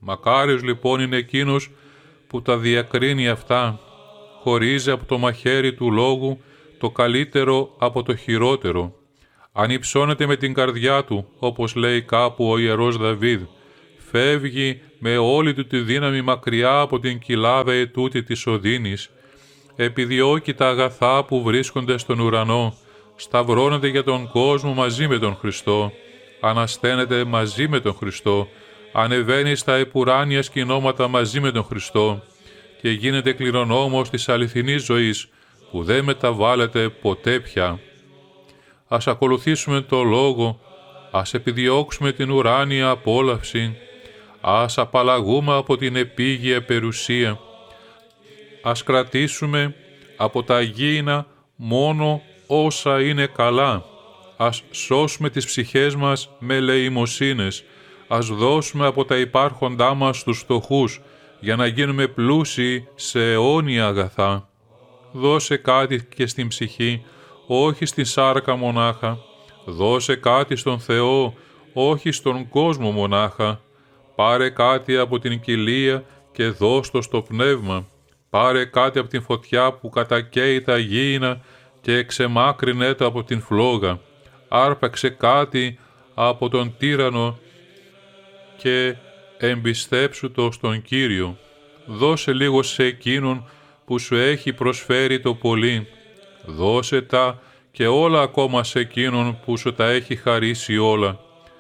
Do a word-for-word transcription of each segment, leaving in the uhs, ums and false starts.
Μακάριος λοιπόν είναι εκείνος που τα διακρίνει αυτά, χωρίζει από το μαχαίρι του λόγου το καλύτερο από το χειρότερο. Ανυψώνεται με την καρδιά του, όπως λέει κάπου ο Ιερός Δαβίδ, φεύγει με όλη του τη δύναμη μακριά από την κοιλάδα ετούτη της οδύνης, επιδιώκει τα αγαθά που βρίσκονται στον ουρανό, σταυρώνεται για τον κόσμο μαζί με τον Χριστό, ανασταίνεται μαζί με τον Χριστό, ανεβαίνει στα επουράνια σκηνώματα μαζί με τον Χριστό και γίνεται κληρονόμος της αληθινής ζωής που δεν μεταβάλλεται ποτέ πια. Ας ακολουθήσουμε το Λόγο, ας επιδιώξουμε την ουράνια απόλαυση, ας απαλλαγούμε από την επίγεια περουσία, ας κρατήσουμε από τα γήινα μόνο όσα είναι καλά, ας σώσουμε τις ψυχές μας με ελεημοσύνες, ας δώσουμε από τα υπάρχοντά μας στους φτωχούς, για να γίνουμε πλούσιοι σε αιώνια αγαθά. Δώσε κάτι και στην ψυχή, όχι στην σάρκα μονάχα. Δώσε κάτι στον Θεό, όχι στον κόσμο μονάχα. Πάρε κάτι από την κοιλία και δώσ' το στο πνεύμα. Πάρε κάτι από την φωτιά που κατακαίει τα γήινα και εξεμάκρυνε το από την φλόγα. Άρπαξε κάτι από τον τύραννο και εμπιστέψου το στον Κύριο. Δώσε λίγο σε εκείνον που σου έχει προσφέρει το πολύ. Δώσε τα και όλα ακόμα σε εκείνον που σου τα έχει χαρίσει όλα.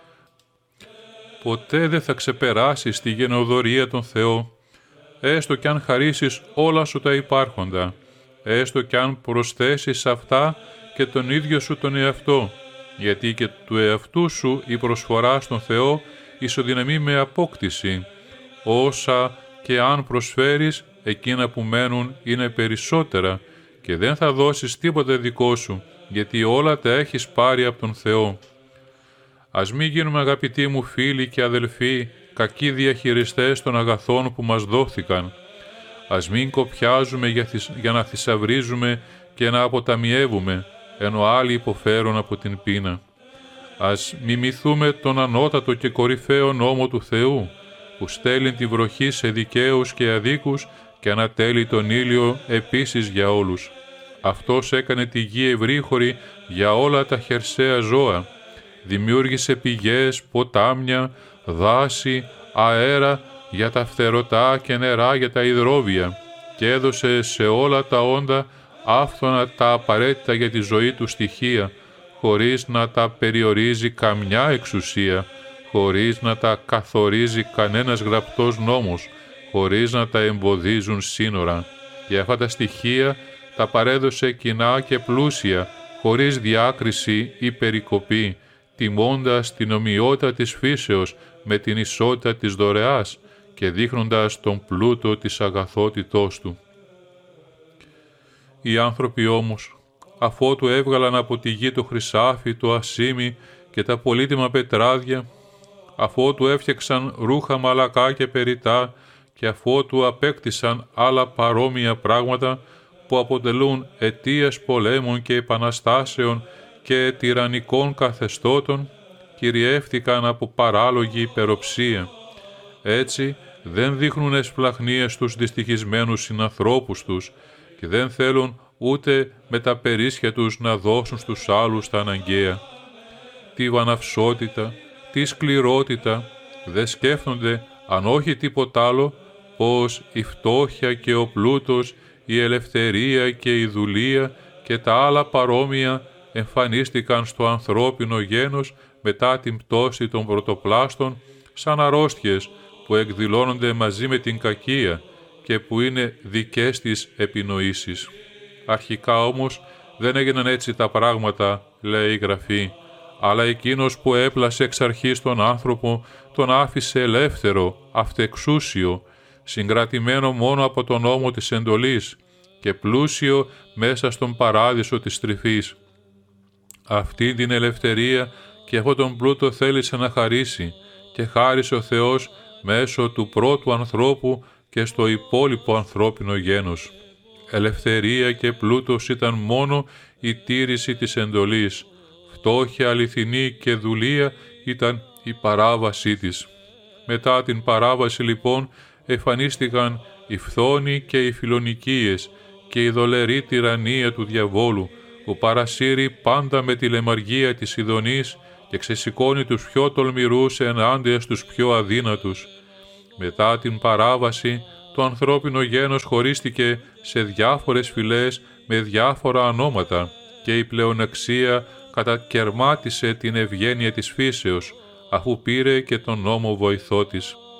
Ποτέ δεν θα ξεπεράσεις τη γενοδορία των Θεό, έστω κι αν χαρίσεις όλα σου τα υπάρχοντα, έστω κι αν προσθέσεις αυτά και τον ίδιο σου τον εαυτό, γιατί και του εαυτού σου η προσφορά στον Θεό ισοδυναμεί με απόκτηση. Όσα και αν προσφέρεις, εκείνα που μένουν είναι περισσότερα και δεν θα δώσεις τίποτε δικό σου, γιατί όλα τα έχεις πάρει από τον Θεό. Ας μην γίνουμε, αγαπητοί μου φίλοι και αδελφοί, κακοί διαχειριστές των αγαθών που μας δόθηκαν. Ας μην κοπιάζουμε για, θυσ... για να θησαυρίζουμε και να αποταμιεύουμε, ενώ άλλοι υποφέρουν από την πείνα. Ας μιμηθούμε τον ανώτατο και κορυφαίο νόμο του Θεού, που στέλνει τη βροχή σε δικαίους και αδίκους και ανατέλει τον ήλιο επίσης για όλους. Αυτός έκανε τη γη ευρύχωρη για όλα τα χερσαία ζώα. Δημιούργησε πηγές, ποτάμια, δάση, αέρα για τα φτερωτά και νερά για τα υδρόβια και έδωσε σε όλα τα όντα άφθονα τα απαραίτητα για τη ζωή του στοιχεία, χωρίς να τα περιορίζει καμιά εξουσία, χωρίς να τα καθορίζει κανένας γραπτός νόμος, χωρίς να τα εμποδίζουν σύνορα. Και αυτά τα στοιχεία τα παρέδωσε κοινά και πλούσια, χωρίς διάκριση ή περικοπή, τιμώντας την ομοιότητα της φύσεως με την ισότητα της δωρεάς και δείχνοντας τον πλούτο της αγαθότητός του. Οι άνθρωποι όμως, αφότου έβγαλαν από τη γη το χρυσάφι, το ασίμι και τα πολύτιμα πετράδια, αφότου έφτιαξαν ρούχα μαλακά και περιτά και αφότου απέκτησαν άλλα παρόμοια πράγματα που αποτελούν αιτίες πολέμων και επαναστάσεων και τυραννικών καθεστώτων, κυριεύτηκαν από παράλογη υπεροψία. Έτσι δεν δείχνουν εσπλαχνίες στους δυστυχισμένους συνανθρώπους τους και δεν θέλουν ούτε με τα περίσσια τους να δώσουν στους άλλους τα αναγκαία. Τι βαναυσότητα, τι σκληρότητα, δεν σκέφτονται, αν όχι τίποτα άλλο, πως η φτώχεια και ο πλούτος, η ελευθερία και η δουλεία και τα άλλα παρόμοια εμφανίστηκαν στο ανθρώπινο γένος μετά την πτώση των πρωτοπλάστων σαν αρρώστιες που εκδηλώνονται μαζί με την κακία και που είναι δικές της επινοήσεις. Αρχικά όμως δεν έγιναν έτσι τα πράγματα, λέει η Γραφή, αλλά εκείνος που έπλασε εξ αρχής τον άνθρωπο τον άφησε ελεύθερο, αυτεξούσιο, συγκρατημένο μόνο από τον νόμο της εντολής και πλούσιο μέσα στον παράδεισο της τρυφής. Αυτή την ελευθερία και αυτόν τον πλούτο θέλησε να χαρίσει και χάρισε ο Θεός μέσω του πρώτου ανθρώπου και στο υπόλοιπο ανθρώπινο γένος. Ελευθερία και πλούτος ήταν μόνο η τήρηση της εντολής. Φτώχεια αληθινή και δουλεία ήταν η παράβασή της. Μετά την παράβαση λοιπόν εμφανίστηκαν οι φθόνοι και οι φιλονικίες και η δολερή τυραννία του διαβόλου, που παρασύρει πάντα με τη λαιμαργία της ειδονής και ξεσηκώνει τους πιο τολμηρούς ενάντια στους πιο αδύνατους. Μετά την παράβαση, το ανθρώπινο γένος χωρίστηκε σε διάφορες φυλές με διάφορα ονόματα και η πλεονεξία κατακερμάτισε την ευγένεια της φύσεως, αφού πήρε και τον νόμο βοηθό της.